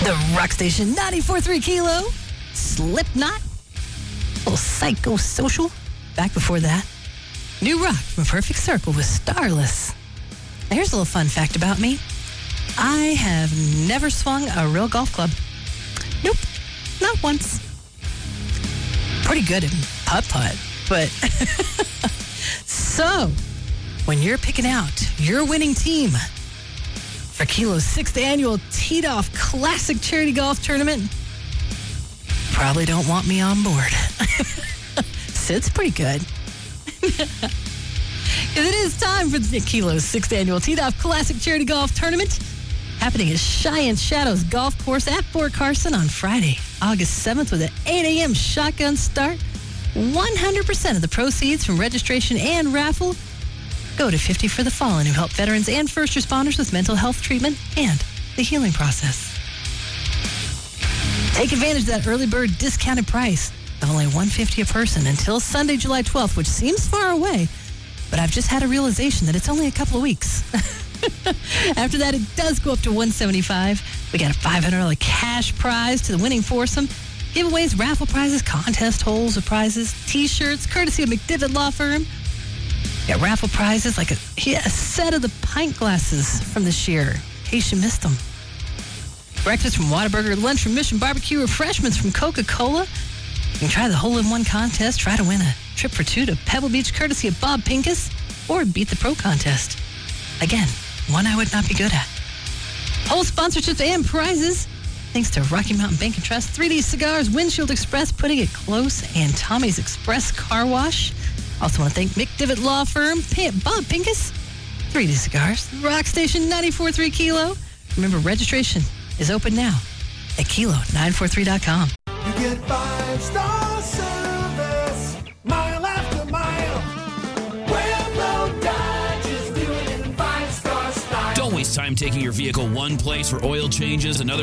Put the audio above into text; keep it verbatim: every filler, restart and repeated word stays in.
The Rock Station ninety-four point three Kilo, Slipknot, little Psychosocial. Back before that, New Rock from A Perfect Circle with Starless. Now here's a little fun fact about me. I have never swung a real golf club. Nope, not once. Pretty good at putt-putt, but... So, when you're picking out your winning team for Kilo's sixth annual Teed Off Classic Charity Golf Tournament, probably don't want me on board. Sid's pretty good. It is time for the Kilo's sixth annual Teed Off Classic Charity Golf Tournament, happening at Cheyenne Shadows Golf Course at Fort Carson on Friday, August seventh, with an eight a.m. shotgun start. one hundred percent of the proceeds from registration and raffle go to fifty for the Fallen, who help veterans and first responders with mental health treatment and the healing process. Take advantage of that early bird discounted price of only one hundred fifty dollars a person until Sunday, July twelfth, which seems far away, but I've just had a realization that it's only a couple of weeks. After that, it does go up to one hundred seventy-five dollars. We got a five hundred dollars cash prize to the winning foursome. Giveaways, raffle prizes, contest holes of prizes, T-shirts, courtesy of McDivitt Law Firm. Got raffle prizes like a, yeah, a set of the pint glasses from this year, in case you missed them. Breakfast from Whataburger, lunch from Mission Barbecue, refreshments from Coca-Cola. You can try the hole-in-one contest, try to win a trip for two to Pebble Beach, courtesy of Bob Pincus, or beat the pro contest. Again, one I would not be good at. Whole sponsorships and prizes, thanks to Rocky Mountain Bank and Trust, three D Cigars, Windshield Express, Putting It Close, and Tommy's Express Car Wash. Also want to thank McDivitt Law Firm, Bob Pincus, three D Cigars, Rock Station ninety-four point three Kilo. Remember, registration is open now at kilo nine four three dot com. You get five-star service, mile after mile. Pueblo Dodge is doing it in five-star style. Don't waste time taking your vehicle one place for oil changes, another